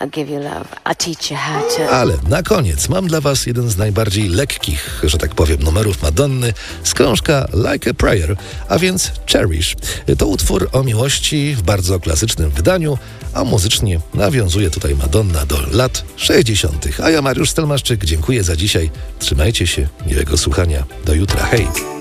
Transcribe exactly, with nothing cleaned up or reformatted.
I'll give you love. I'll teach you how to... Ale na koniec mam dla was jeden z najbardziej lekkich, że tak powiem, numerów Madonny z krążka Like a Prayer, a więc Cherish. To utwór o miłości w bardzo klasycznym wydaniu, a muzycznie nawiązuje tutaj Madonna do lat sześćdziesiątych. A ja, Mariusz Stelmaszczyk, dziękuję za dzisiaj. Trzymajcie się, miłego słuchania. Do jutra. Hej!